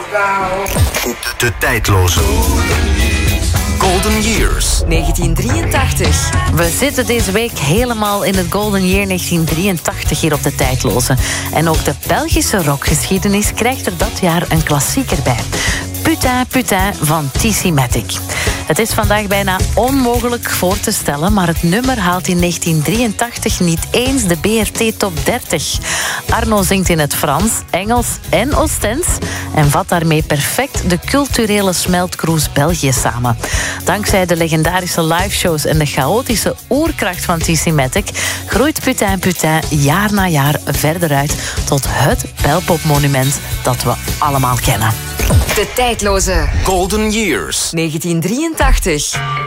De tijdloze Golden Years. 1983. We zitten deze week helemaal in het Golden Year 1983 hier op de tijdloze. En ook de Belgische rockgeschiedenis krijgt er dat jaar een klassieker bij. Putain Putain van TC Matic. Het is vandaag bijna onmogelijk voor te stellen, maar het nummer haalt in 1983 niet eens de BRT Top 30. Arno zingt in het Frans, Engels en Oostends en vat daarmee perfect de culturele smeltcruise België samen. Dankzij de legendarische liveshows en de chaotische oerkracht van TC Matic groeit Putain Putain jaar na jaar verder uit tot het Belpop-monument dat we allemaal kennen. De tijdloze Golden Years. 1983.